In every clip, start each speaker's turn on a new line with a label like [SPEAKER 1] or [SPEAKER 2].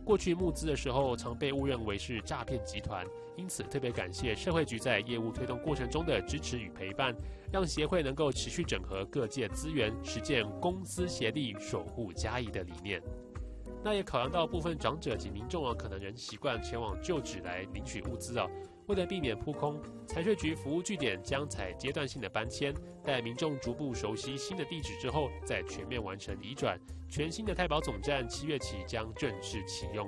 [SPEAKER 1] 过去募资的时候常被误认为是诈骗集团，因此特别感谢社会局在业务推动过程中的支持与陪伴，让协会能够持续整合各界资源，实践公私协力守护嘉义的理念。那也考量到部分长者及民众可能仍习惯前往旧址来领取物资为了避免扑空，财税局服务据点将采阶段性的搬迁，待民众逐步熟悉新的地址之后，再全面完成移转。全新的太保总站7月起将正式启用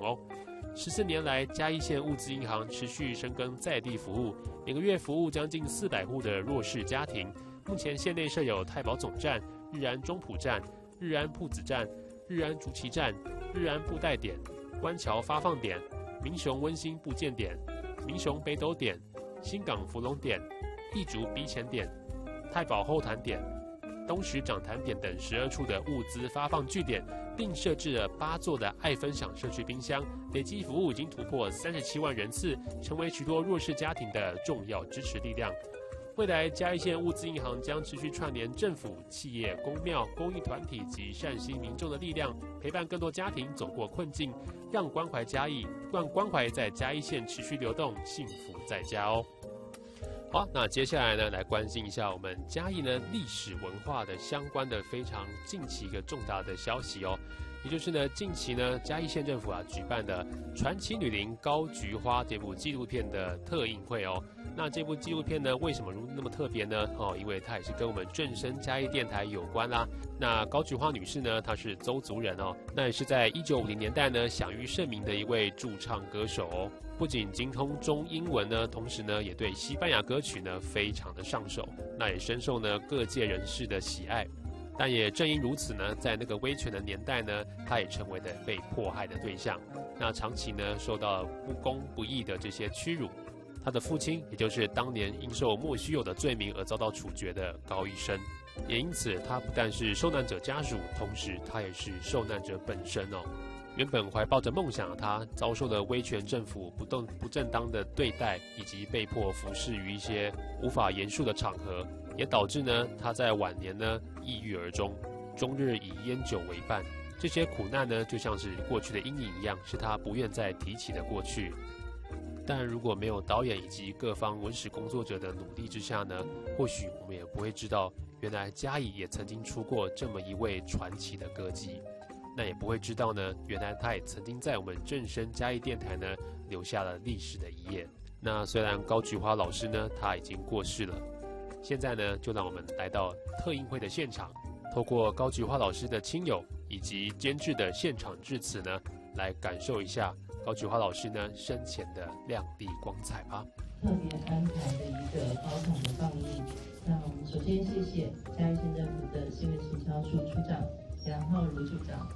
[SPEAKER 1] 14年来，嘉义县物资银行持续深耕在地服务，每个月服务将近400户的弱势家庭。目前县内设有太保总站、日安中埔站、日安铺子站、日安竹崎站、日安布袋点、官桥发放点、民雄温馨部件点、民雄北斗点、新港福隆点、义竹逼前点、太保后坛点、东石长潭点等12处的物资发放据点，并设置了8座的爱分享社区冰箱，累计服务已经突破37万人次，成为许多弱势家庭的重要支持力量。未来嘉义县物资银行将持续串联政府、企业、公庙、公益团体及善心民众的力量，陪伴更多家庭走过困境，让关怀嘉义，让关怀在嘉义县持续流动，幸福在家好，那接下来呢，来关心一下我们嘉义呢历史文化的相关的非常近期一个重大的消息也就是呢，近期呢嘉义县政府举办的《传奇女伶高菊花》这部纪录片的特映会那这部纪录片呢，为什么那么特别呢？因为它也是跟我们正声嘉义电台有关啦。那高菊花女士呢，她是邹族人那也是在1950年代呢享誉盛名的一位驻唱歌手不仅精通中英文呢，同时呢也对西班牙歌曲呢非常的上手，那也深受呢各界人士的喜爱。但也正因如此呢，在那个威权的年代呢，她也成为了被迫害的对象。那长期呢受到不公不义的这些屈辱。他的父亲，也就是当年因受莫须有的罪名而遭到处决的高医生，也因此他不但是受难者家属，同时他也是受难者本身原本怀抱着梦想的他，遭受了威权政府不正当的对待，以及被迫服侍于一些无法言述的场合，也导致呢他在晚年呢抑郁而终，终日以烟酒为伴。这些苦难呢，就像是过去的阴影一样，是他不愿再提起的过去。但如果没有导演以及各方文史工作者的努力之下呢，或许我们也不会知道，原来嘉义也曾经出过这么一位传奇的歌姬。那也不会知道呢，原来他也曾经在我们正声嘉义电台呢留下了历史的一页。那虽然高菊花老师呢他已经过世了，现在呢就让我们来到特映会的现场，透过高菊花老师的亲友以及监制的现场致辞呢，来感受一下高菊花老师呢生前的亮丽光彩吧。
[SPEAKER 2] 特别安排的一个包场的放映，那我们首先谢谢嘉义县政府的新闻行销处处长杨浩如处长。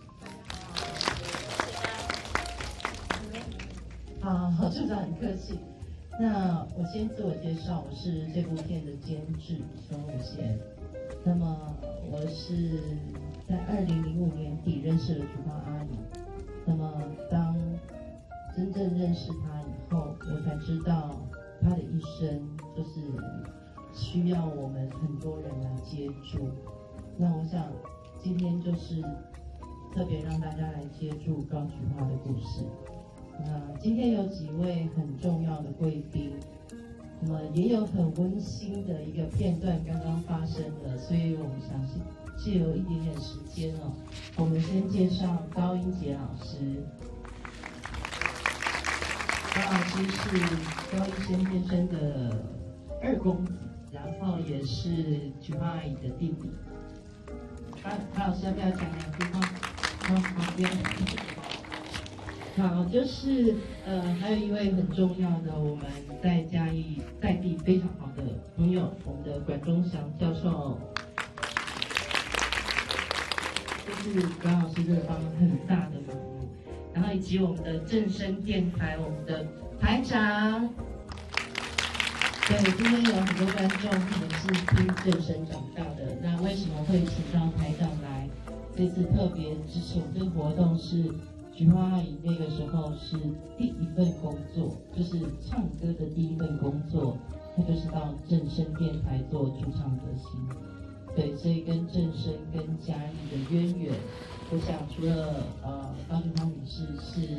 [SPEAKER 2] 好，处长很客气。那我先自我介绍，我是这部片的监制熊汝贤。那么我是在2005年底认识了菊花阿姨。那么当真正认识她以后，我才知道她的一生就是需要我们很多人来接住。那我想今天就是特别让大家来接住高菊花的故事。那今天有几位很重要的贵宾，那么也有很温馨的一个片段刚刚发生了，所以我们想借由一点点时间我们先介绍高英杰老师。高老师是高医生先生的2公子，然后也是菊花阿姨的弟弟。高老师要不要讲2句话？好，不要。好，就是还有一位很重要的我们在嘉义在地非常好的朋友，我们的管中祥教授，就是高老师真的帮了很大的忙，然后以及我们的正声电台我们的台长。对，今天有很多观众可能是听正声长大的，那为什么会请到台长来？这次特别支持我们这个活动是。菊花阿姨那个时候是第一份工作，就是唱歌的第一份工作，她就是到正声电台做驻唱歌星。对，所以跟正声跟嘉义的渊源，我想除了高菊花女士是